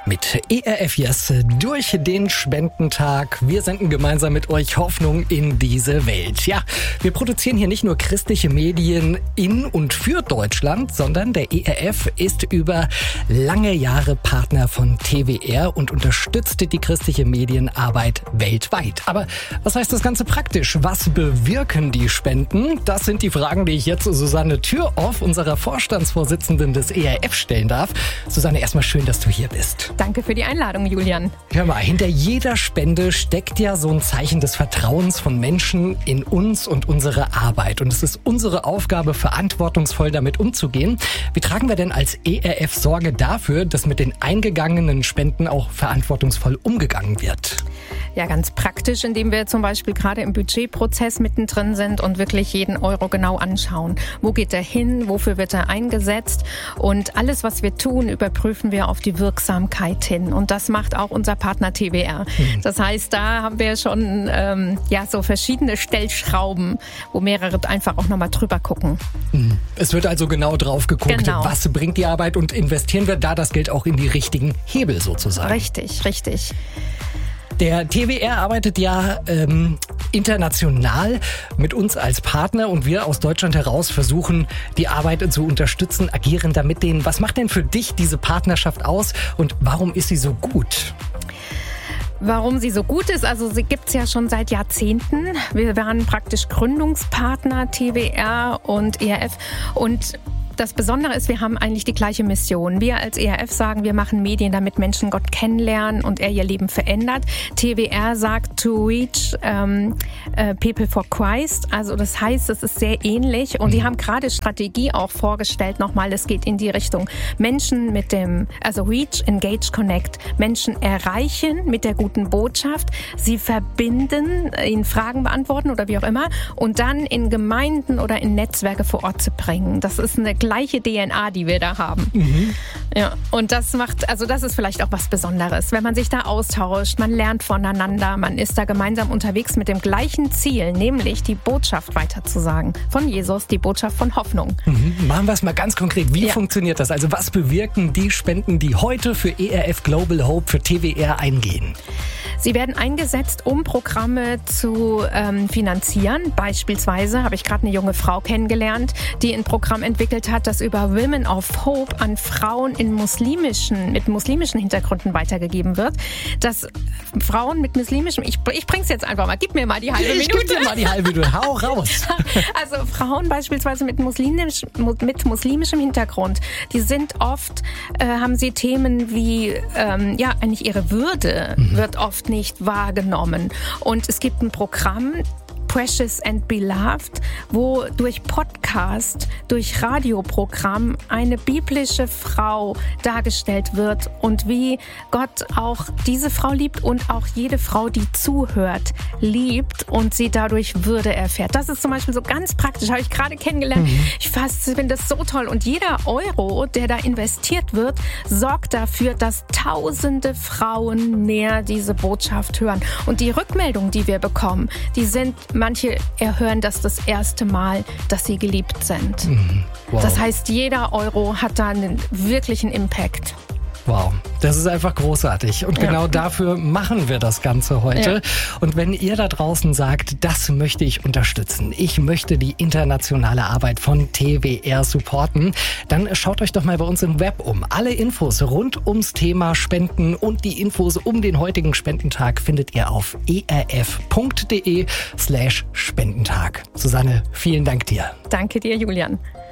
Mit ERF Yes durch den Spendentag. Wir senden gemeinsam mit euch Hoffnung in diese Welt. Ja, wir produzieren hier nicht nur christliche Medien in und für Deutschland, sondern der ERF ist über lange Jahre Partner von TWR und unterstützt die christliche Medienarbeit weltweit. Aber was heißt das Ganze praktisch? Was bewirken die Spenden? Das sind die Fragen, die ich jetzt Susanne Thüroff, unserer Vorstandsvorsitzenden des ERF, stellen darf. Susanne, erstmal schön, dass du hier bist. Danke für die Einladung, Julian. Hör mal, hinter jeder Spende steckt ja so ein Zeichen des Vertrauens von Menschen in uns und unsere Arbeit. Und es ist unsere Aufgabe, verantwortungsvoll damit umzugehen. Wie tragen wir denn als ERF Sorge dafür, dass mit den eingegangenen Spenden auch verantwortungsvoll umgegangen wird? Ja, ganz praktisch, indem wir zum Beispiel gerade im Budgetprozess mittendrin sind und wirklich jeden Euro genau anschauen. Wo geht er hin? Wofür wird er eingesetzt? Und alles, was wir tun, überprüfen wir auf die Wirksamkeit hin. Und das macht auch unser Partner TWR. Das heißt, da haben wir schon so verschiedene Stellschrauben, wo mehrere einfach auch nochmal drüber gucken. Es wird also genau drauf geguckt, was bringt die Arbeit und investieren wir da das Geld auch in die richtigen Hebel sozusagen. Richtig. Der TWR arbeitet ja international mit uns als Partner und wir aus Deutschland heraus versuchen, die Arbeit zu unterstützen, agieren da mit denen. Was macht denn für dich diese Partnerschaft aus und warum ist sie so gut? Warum sie so gut ist, also sie gibt's ja schon seit Jahrzehnten. Wir waren praktisch Gründungspartner TWR und ERF und das Besondere ist, wir haben eigentlich die gleiche Mission. Wir als ERF sagen, wir machen Medien, damit Menschen Gott kennenlernen und er ihr Leben verändert. TWR sagt to reach people for Christ. Also das heißt, es ist sehr ähnlich. Und die haben gerade Strategie auch vorgestellt. Nochmal, es geht in die Richtung Menschen Reach, Engage, Connect. Menschen erreichen mit der guten Botschaft. Sie verbinden, ihnen Fragen beantworten oder wie auch immer. Und dann in Gemeinden oder in Netzwerke vor Ort zu bringen. Das ist eine gleiche DNA, die wir da haben. Ja, und das ist vielleicht auch was Besonderes, wenn man sich da austauscht, man lernt voneinander, man ist da gemeinsam unterwegs mit dem gleichen Ziel, nämlich die Botschaft weiterzusagen von Jesus, die Botschaft von Hoffnung. Machen wir es mal ganz konkret. Wie funktioniert das? Also was bewirken die Spenden, die heute für ERF Global Hope, für TWR eingehen? Sie werden eingesetzt, um Programme zu finanzieren. Beispielsweise habe ich gerade eine junge Frau kennengelernt, die ein Programm entwickelt hat, das über Women of Hope an Frauen mit muslimischen Hintergründen weitergegeben wird. Dass Frauen mit muslimischem, ich bring's jetzt einfach mal, gib mir mal die halbe Minute. Ich geb dir mal die halbe Minute, hau raus. Also Frauen beispielsweise mit muslimischem Hintergrund, die sind oft, haben sie Themen wie, eigentlich ihre Würde wird oft nicht wahrgenommen. Und es gibt ein Programm, Precious and Beloved, wo durch Podcast, durch Radioprogramm eine biblische Frau dargestellt wird und wie Gott auch diese Frau liebt und auch jede Frau, die zuhört, liebt und sie dadurch Würde erfährt. Das ist zum Beispiel so ganz praktisch, habe ich gerade kennengelernt. Ich finde das so toll und jeder Euro, der da investiert wird, sorgt dafür, dass tausende Frauen mehr diese Botschaft hören. Und die Rückmeldungen, die wir bekommen, die sind, manche erhören das erste Mal, dass sie geliebt sind. Wow. Das heißt, jeder Euro hat da einen wirklichen Impact. Wow, das ist einfach großartig. Und genau dafür machen wir das Ganze heute. Ja. Und wenn ihr da draußen sagt, das möchte ich unterstützen, ich möchte die internationale Arbeit von TWR supporten, dann schaut euch doch mal bei uns im Web um. Alle Infos rund ums Thema Spenden und die Infos um den heutigen Spendentag findet ihr auf erf.de/Spendentag. Susanne, vielen Dank dir. Danke dir, Julian.